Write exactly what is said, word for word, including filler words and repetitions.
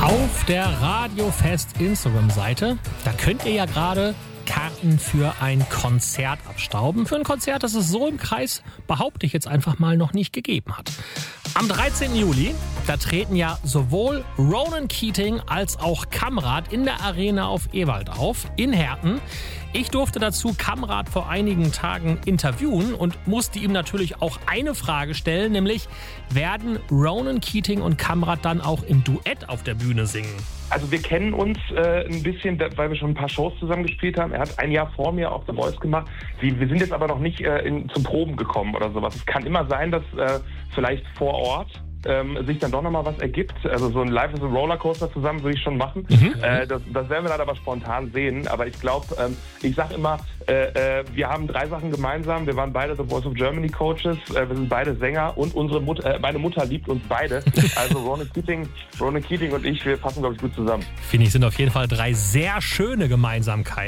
Auf der Radiofest Instagram-Seite, da könnt ihr ja gerade Karten für ein Konzert abstauben. Für ein Konzert, das es so im Kreis, behaupte ich jetzt einfach mal, noch nicht gegeben hat. Am dreizehnten Juli, da treten ja sowohl Ronan Keating als auch Kamrat in der Arena auf Ewald auf, in Herten. Ich durfte dazu Kamrat vor einigen Tagen interviewen und musste ihm natürlich auch eine Frage stellen, nämlich, werden Ronan Keating und Kamrat dann auch im Duett auf der Bühne singen? Also wir kennen uns äh, ein bisschen, weil wir schon ein paar Shows zusammen gespielt haben. Er hat ein Jahr vor mir auch The Voice gemacht. Wir, wir sind jetzt aber noch nicht äh, in, zum Proben gekommen oder sowas. Es kann immer sein, dass äh, vielleicht vor Ort ähm, sich dann doch nochmal was ergibt. Also so ein Live is a Rollercoaster zusammen würde ich schon machen. Mhm. Äh, das, das werden wir dann aber spontan sehen. Aber ich glaube, ähm, ich sage immer, äh, äh, wir haben drei Sachen gemeinsam. Wir waren beide The Voice of Germany Coaches. Äh, wir sind beide Sänger und unsere Mutter, äh, meine Mutter liebt uns beide. Also Ronan Keating, Ronan Keating und ich, wir passen, glaube ich, gut zusammen. Finde ich, sind auf jeden Fall drei sehr schöne Gemeinsamkeiten.